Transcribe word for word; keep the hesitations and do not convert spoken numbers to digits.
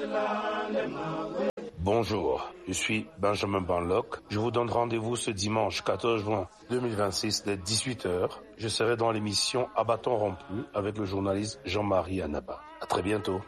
Bonjour, je suis Benjamin Banlock. Je vous donne rendez-vous ce dimanche quatorze juin deux mille vingt-six dès dix-huit heures. Je serai dans l'émission À bâton rompu avec le journaliste Jean-Marie Anaba. À très bientôt.